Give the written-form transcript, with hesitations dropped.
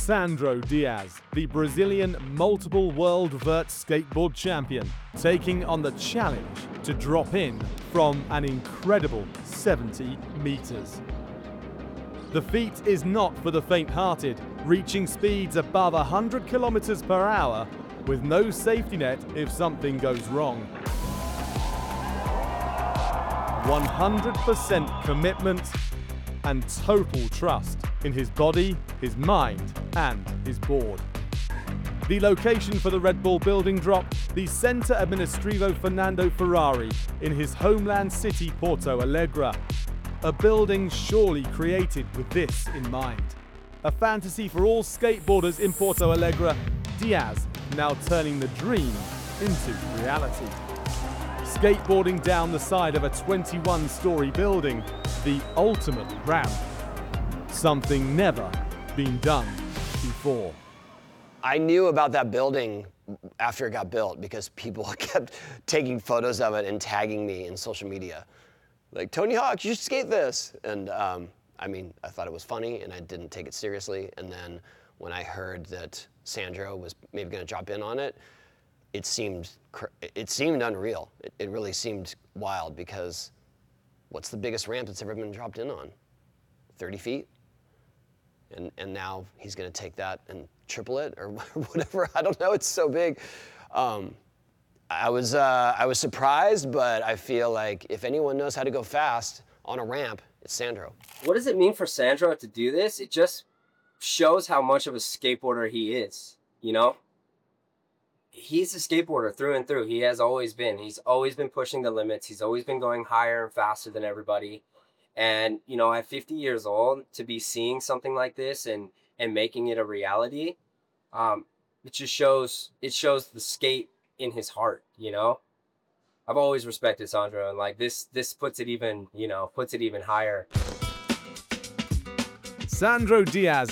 Sandro Dias, the Brazilian multiple world vert skateboard champion, taking on the challenge to drop in from an incredible 70 meters. The feat is not for the faint-hearted, reaching speeds above 100 kilometers per hour with no safety net if something goes wrong. 100% commitment and total trust in his body, his mind, and his board. The location for the Red Bull building drop, the Centro Administrativo Fernando Ferrari in his homeland city Porto Alegre. A building surely created with this in mind. A fantasy for all skateboarders in Porto Alegre, Dias now turning the dream into reality. Skateboarding down the side of a 21-story building, the ultimate ramp. Something never been done before. I knew about that building after it got built because people kept taking photos of it and tagging me in social media. Like, Tony Hawk, you should skate this. And I mean, I thought it was funny and I didn't take it seriously. And then when I heard that Sandro was maybe gonna drop in on it, it seemed unreal. It really seemed wild because what's the biggest ramp that's ever been dropped in on? 30 feet? And now he's gonna take that and triple it or whatever. I don't know, it's so big. I was surprised, but I feel like if anyone knows how to go fast on a ramp, it's Sandro. What does it mean for Sandro to do this? It just shows how much of a skateboarder he is, you know? He's a skateboarder through and through. He has always been. He's always been pushing the limits. He's always been going higher and faster than everybody. And, you know, at 50 years old, to be seeing something like this and making it a reality, it just shows the skate in his heart, you know? I've always respected Sandro, and like this puts it even, you know, puts it even higher. Sandro Dias